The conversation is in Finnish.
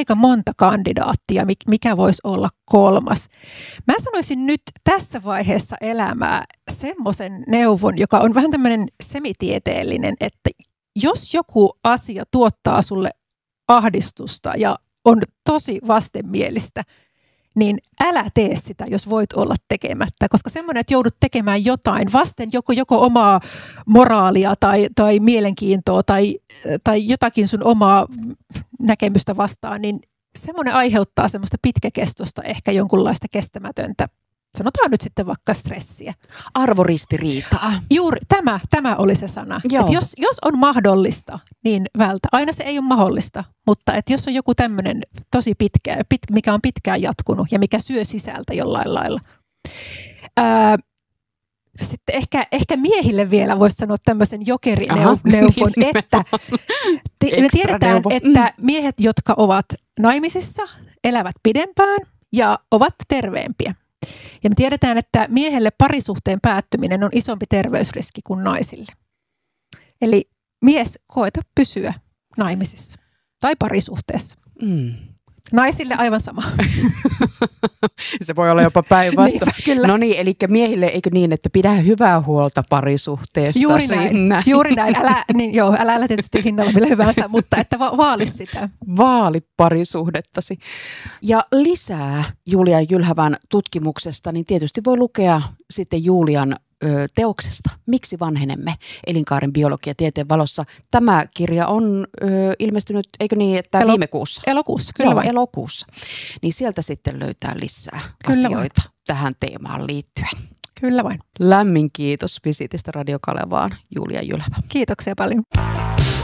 aika monta kandidaattia, mikä voisi olla kolmas. Mä sanoisin nyt tässä vaiheessa elämää semmoisen neuvon, joka on vähän tämmöinen semitieteellinen, että jos joku asia tuottaa sulle ahdistusta ja on tosi vastenmielistä, niin älä tee sitä, jos voit olla tekemättä, koska semmoinen, että joudut tekemään jotain vasten joko omaa moraalia tai mielenkiintoa tai jotakin sun omaa näkemystä vastaan, niin semmoinen aiheuttaa semmoista pitkäkestosta, ehkä jonkunlaista kestämätöntä, sanotaan nyt sitten vaikka stressiä. Arvoristiriitaa. Juuri tämä oli se sana. Että jos on mahdollista, niin vältä. Aina se ei ole mahdollista, mutta että jos on joku tämmöinen tosi mikä on pitkään jatkunut ja mikä syö sisältä jollain lailla. Sitten ehkä miehille vielä voisi sanoa tämmöisen jokerineuvon, että me tiedetään, että miehet, jotka ovat naimisissa, elävät pidempään ja ovat terveempiä. Ja me tiedetään, että miehelle parisuhteen päättyminen on isompi terveysriski kuin naisille. Eli mies, koeta pysyä naimisissa tai parisuhteessa. Naisille aivan sama. Se voi olla jopa päinvastoin. Kyllä. No niin, eli miehille eikö niin, että pidä hyvää huolta parisuhteesta. Juuri näin. Älä tietysti hinnalla millä hyvänsä, mutta että vaali sitä. Vaali parisuhdettasi. Ja lisää Julia Jylhävän tutkimuksesta, niin tietysti voi lukea sitten Julian teoksesta Miksi vanhenemme? Elinkaaren biologia tieteen valossa. Tämä kirja on ilmestynyt, eikö niin, että viime kuussa? Elokuussa, kyllä vain. Elokuussa. Niin sieltä sitten löytää lisää asioita tähän teemaan liittyen. Kyllä vain. Lämmin kiitos visitistä Radio Kalevaan, Julia Jylhävä. Kiitoksia paljon.